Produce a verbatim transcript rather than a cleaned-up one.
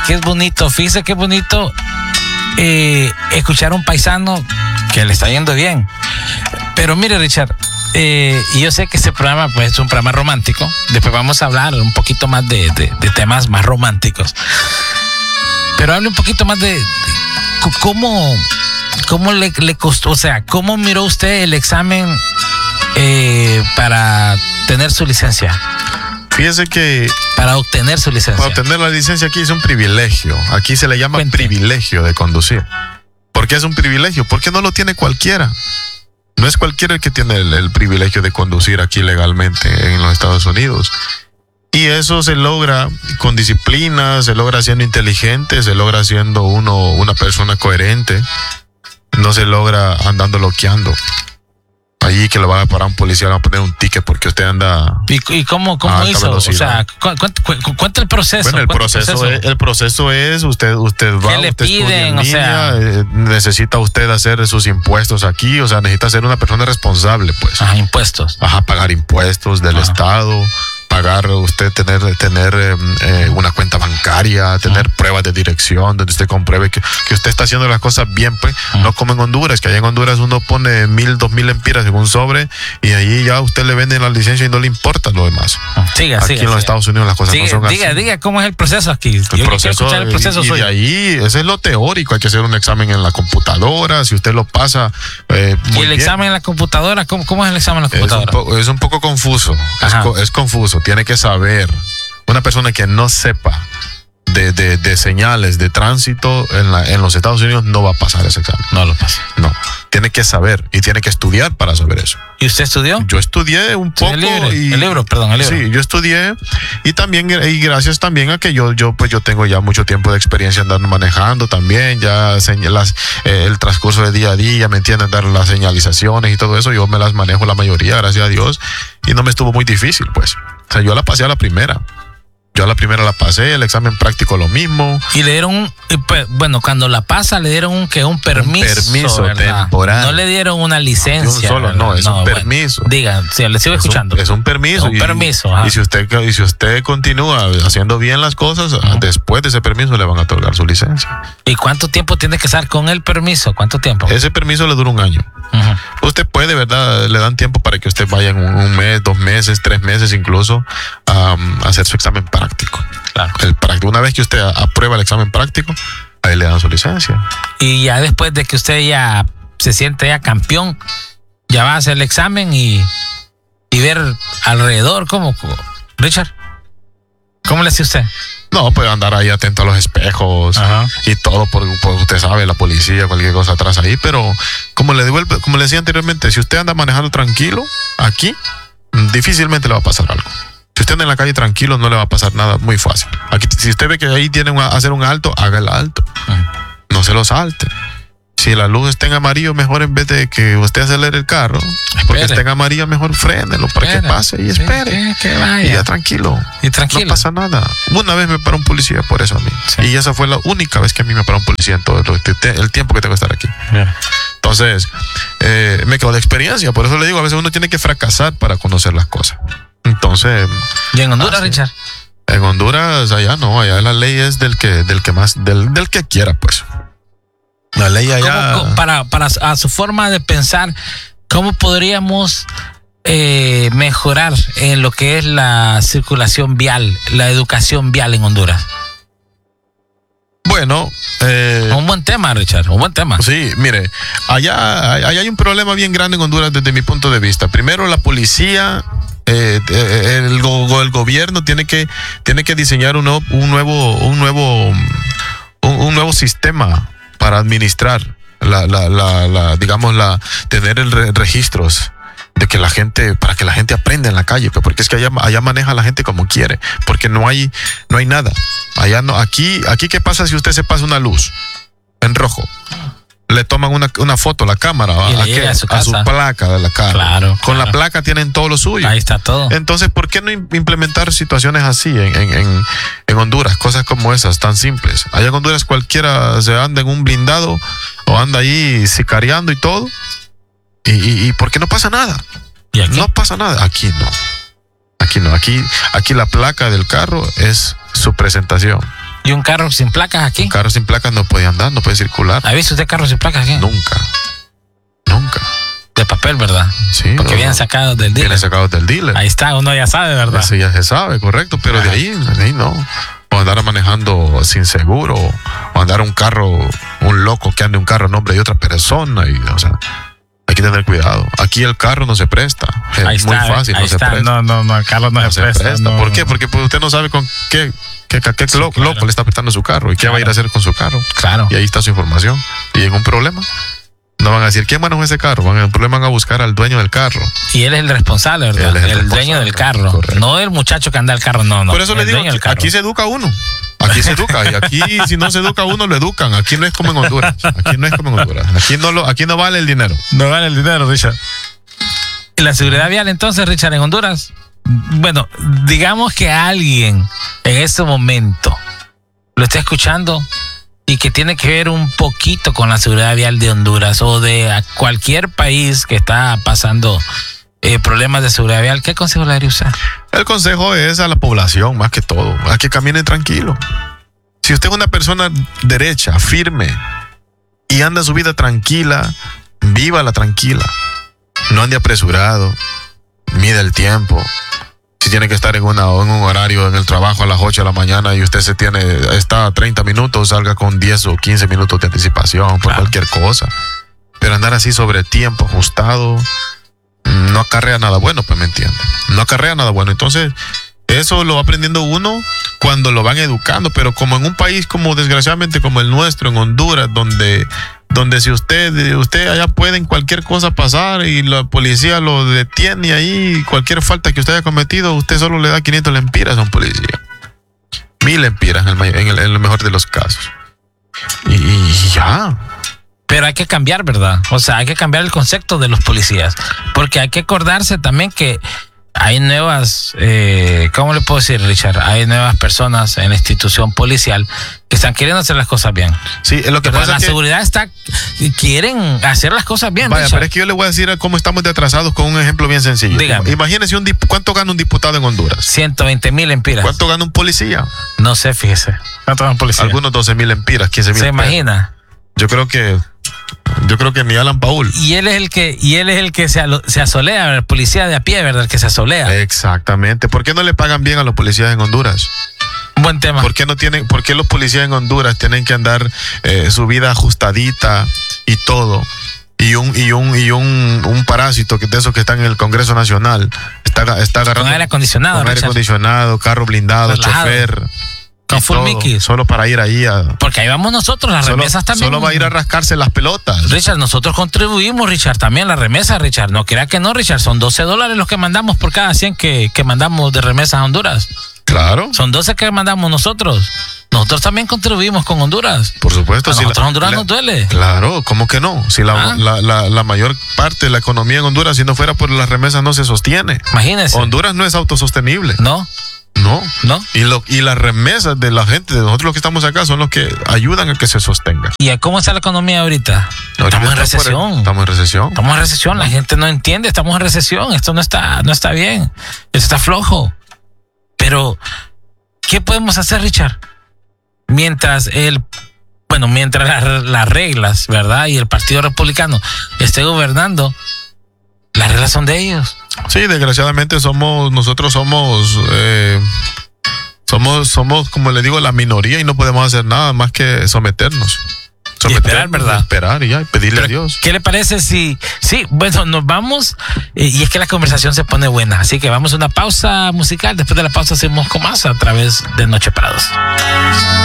que es bonito, fíjese que es bonito eh, escuchar a un paisano que le está yendo bien. Pero mire, Richard, eh, y yo sé que este programa pues, es un programa romántico. Después vamos a hablar un poquito más de, de, de temas más románticos. Pero hable un poquito más de, de cómo, cómo le, le costó, o sea, cómo miró usted el examen eh, para tener su licencia. Fíjese que... Para obtener su licencia. Para obtener la licencia aquí es un privilegio. Aquí se le llama Cuente. privilegio de conducir. ¿Por qué es un privilegio? Porque no lo tiene cualquiera. No es cualquiera el que tiene el, el privilegio de conducir aquí legalmente en los Estados Unidos. Y eso se logra con disciplina, se logra siendo inteligente, se logra siendo uno una persona coherente. No se logra andando loqueando. Allí que le va a parar un policía, le va a poner un ticket porque usted anda... ¿Y, y cómo, cómo hizo? Velocidad. O sea, cuenta, cuenta el proceso. Bueno, el proceso, proceso? Es, el proceso es, usted, usted va, ¿Qué le usted piden? estudia en línea, o sea... eh, necesita usted hacer sus impuestos aquí, o sea, necesita ser una persona responsable, pues. Ajá, impuestos. Ajá, pagar impuestos del Ajá. Estado, pagar usted, tener, tener eh, una cuenta bancaria, tener Ajá. pruebas de dirección, donde usted compruebe que, que usted está haciendo las cosas bien, pues. Ajá. No como en Honduras, que allá en Honduras uno pone mil, dos mil empiras en un sobre y allí ya usted le vende la licencia y no le importa lo demás. Siga, aquí siga, en los siga. Estados Unidos las cosas siga, no son diga, así. Diga, ¿cómo es el proceso aquí? El Yo proceso, quiero escuchar el proceso. Y, y de ahí, ese es lo teórico, hay que hacer un examen en la computadora, si usted lo pasa eh, muy ¿Y el bien. examen en la computadora? ¿Cómo, cómo es el examen en la computadora? Es un, po, es un poco confuso, es, co, es confuso, tiene que saber. Una persona que no sepa de, de, de señales de tránsito en, la, en los Estados Unidos no va a pasar ese examen. No lo pasa. No, tiene que saber y tiene que estudiar para saber eso. ¿Y usted estudió? Yo estudié un poco. El libro, y, el libro perdón, el libro. Sí, yo estudié y también, y gracias también a que yo, yo, pues yo tengo ya mucho tiempo de experiencia andando manejando también, ya las, eh, el transcurso de día a día, ¿me entienden? Dar las señalizaciones y todo eso, yo me las manejo la mayoría, gracias a Dios, y no me estuvo muy difícil, pues. O sea, yo la pasé a la primera. Yo a la primera la pasé, el examen práctico lo mismo. Y le dieron un, bueno, cuando la pasa le dieron un que un permiso. Un permiso ¿verdad? temporal. No le dieron una licencia. No, solo, no, es no, un bueno, permiso. Diga, sí, le sigo es escuchando. Un, es un permiso. Es un y, permiso. Ajá. Y si usted y si usted continúa haciendo bien las cosas, uh-huh. después de ese permiso le van a otorgar su licencia. ¿Y cuánto tiempo tiene que estar con el permiso? ¿Cuánto tiempo? Ese permiso le dura un año. Uh-huh. Usted puede, ¿verdad? Le dan tiempo para que usted vaya en un, un mes, dos meses, tres meses incluso um, a hacer su examen práctico. Claro. El práctico. Una vez que usted aprueba el examen práctico, ahí le dan su licencia. Y ya después de que usted ya se siente ya campeón, ya va a hacer el examen y, y ver alrededor, ¿cómo? Richard, ¿cómo le hace usted? No, puede andar ahí atento a los espejos. Ajá. Y todo, por, por usted sabe, la policía, cualquier cosa atrás ahí, pero como le digo, como le decía anteriormente, si usted anda manejando tranquilo aquí, difícilmente le va a pasar algo. Si usted anda en la calle tranquilo, no le va a pasar nada, muy fácil. Aquí, si usted ve que ahí tiene que hacer un alto, haga el alto. Uh-huh. No se lo salte. Si la luz está en amarillo, mejor en vez de que usted acelere el carro, espere. Porque está en amarillo, mejor frénelo para espere. que pase y espere. Sí, que, que vaya. Y ya tranquilo. Y tranquilo. No pasa nada. Una vez me paró un policía por eso a mí. Sí. Y esa fue la única vez que a mí me paró un policía en todo el, el tiempo que tengo que estar aquí. Yeah. Entonces, eh, me quedó de experiencia. Por eso le digo, a veces uno tiene que fracasar para conocer las cosas. Entonces. ¿Y en Honduras, ah, Richard? En Honduras, allá no, allá la ley es del que, del que más, del, del que quiera, pues. La ley allá. ¿Cómo, para, para a su forma de pensar, ¿cómo podríamos eh, mejorar en lo que es la circulación vial, la educación vial en Honduras? Bueno, eh, un buen tema, Richard, un buen tema. Sí, mire, allá, allá hay un problema bien grande en Honduras desde mi punto de vista. Primero, la policía. Eh, el, el gobierno tiene que tiene que diseñar un, un nuevo un nuevo un, un nuevo sistema para administrar la, la, la, la digamos la tener el re, registros de que la gente para que la gente aprenda en la calle, porque es que allá, allá maneja la gente como quiere, porque no hay no hay nada allá. No, aquí aquí qué pasa si usted se pasa una luz en rojo, le toman una, una foto, la cámara, a, qué, a, su a su placa de la cara. Claro, Con claro. la placa tienen todo lo suyo. Ahí está todo. Entonces, ¿por qué no implementar situaciones así en, en, en, en Honduras? Cosas como esas, tan simples. Allá en Honduras cualquiera se anda en un blindado o anda ahí sicariando y todo. ¿Y, y, y por qué no pasa nada? ¿Y aquí? No pasa nada. Aquí no. Aquí no. Aquí, aquí la placa del carro es su presentación. ¿Y un carro sin placas aquí? Un carro sin placas no puede andar, no puede circular. ¿Ha visto usted carros sin placas aquí? Nunca. Nunca. De papel, ¿verdad? Sí. Porque vienen sacados del dealer. Vienen sacados del dealer. Ahí está, uno ya sabe, ¿verdad? Eso ya se sabe, correcto, pero Ajá. de ahí, de ahí no. O andar manejando sin seguro, o andar un carro, un loco que ande un carro en nombre de otra persona, y, o sea, hay que tener cuidado. Aquí el carro no se presta, es Ahí muy está, fácil, ahí no se está. presta. No, no, no, el carro no, No se presta. no, ¿Por qué? no. Porque pues, usted no sabe con qué, qué, qué, qué Sí, loco, claro. loco le está prestando su carro y qué Claro. va a ir a hacer con su carro. Claro. Y ahí está su información. Y en un problema, no van a decir, ¿quién manejó ese carro? Van, en un problema van a buscar al dueño del carro. Y él es el responsable, ¿verdad? Él es el el dueño responsable, del carro. correcto. No el muchacho que anda el carro, no, no. Por eso el le digo, dueño del aquí, carro. aquí se educa uno. Aquí se educa. Y aquí, si no se educa uno, lo educan. Aquí no es como en Honduras. Aquí no es como en Honduras. Aquí no, lo, aquí no vale el dinero. No vale el dinero, Richard. ¿Y la seguridad vial entonces, Richard, en Honduras? Bueno, digamos que alguien en este momento lo está escuchando y que tiene que ver un poquito con la seguridad vial de Honduras o de a cualquier país que está pasando eh, problemas de seguridad vial, ¿qué consejo le daría usted? El consejo es a la población, más que todo, a que caminen tranquilo. Si usted es una persona derecha, firme, y anda su vida tranquila, vívala tranquila. No ande apresurado, mide el tiempo. Si tiene que estar en, una, en un horario en el trabajo a las ocho de la mañana y usted se tiene, está a treinta minutos, salga con diez o quince minutos de anticipación por Claro. cualquier cosa. Pero andar así sobre tiempo, ajustado, no acarrea nada bueno, pues me entiende. No acarrea nada bueno. Entonces, eso lo va aprendiendo uno cuando lo van educando, pero como en un país como desgraciadamente como el nuestro, en Honduras, donde, donde si usted, usted allá pueden cualquier cosa pasar y la policía lo detiene ahí, cualquier falta que usted haya cometido, usted solo le da quinientos lempiras a un policía. Mil lempiras en el, may- en el, en el mejor de los casos. Y, y ya. Pero hay que cambiar, ¿verdad? O sea, hay que cambiar el concepto de los policías. Porque hay que acordarse también que hay nuevas, eh, ¿cómo le puedo decir, Richard? Hay nuevas personas en la institución policial que están queriendo hacer las cosas bien. Sí, es lo que Pero pasa la es que, seguridad está, quieren hacer las cosas bien, vaya, Richard. pero es que yo le voy a decir cómo estamos de atrasados con un ejemplo bien sencillo. Dígame. Imagínese un dip- cuánto gana un diputado en Honduras. ciento veinte mil empiras. ¿Cuánto gana un policía? No sé, fíjese. ¿Cuánto dan policía? Algunos doce mil empiras, quince mil. ¿Se imagina? Yo creo que, yo creo que ni Alan Paul. Y él es el que, y él es el que se, alo- se asolea, el policía de a pie, ¿verdad? El que se asolea. Exactamente. ¿Por qué no le pagan bien a los policías en Honduras? Un buen tema. ¿Por qué no tienen, por qué los policías en Honduras tienen que andar eh, su vida ajustadita y todo? Y un, y un, y un, un parásito que de esos que están en el Congreso Nacional está, está agarrando Con aire acondicionado, con aire Richard. acondicionado, carro blindado, Relajado. chofer. Con y full todo, Mickey. solo para ir ahí a. Porque ahí vamos nosotros, las Solo, remesas también. solo va a ir a rascarse las pelotas. Richard, nosotros contribuimos, Richard, también la remesa, Richard. No crea que no, Richard. Son doce dólares los que mandamos por cada cien que, que mandamos de remesas a Honduras. Claro, Son doce que mandamos nosotros. Nosotros también contribuimos con Honduras. por supuesto. A si nosotros la- Honduras la- nos duele. Claro, ¿cómo que no? Si la, Ah. la, la, la mayor parte de la economía en Honduras, si no fuera por las remesas, no se sostiene. Imagínense. Honduras no es autosostenible. No, No. no. Y, lo, y las remesas de la gente, de nosotros los que estamos acá, son los que ayudan a que se sostenga. ¿Y cómo está la economía ahorita? Ahorita Estamos en está por- recesión. Estamos en recesión. Estamos en recesión, la gente no entiende, estamos en recesión, esto no está, no está bien, esto está flojo. Pero, ¿qué podemos hacer, Richard? Mientras el, bueno, mientras las, las reglas, ¿verdad? Y el Partido Republicano esté gobernando, las reglas son de ellos. Sí, desgraciadamente somos, nosotros somos, eh, somos, somos, como le digo, la minoría y no podemos hacer nada más que someternos. Y esperar, ¿verdad? Esperar y ya, y pedirle Pero, a Dios. ¿qué le parece si, sí, bueno, nos vamos eh, y es que la conversación se pone buena, así que vamos a una pausa musical, después de la pausa hacemos con más a través de Noche para Dos.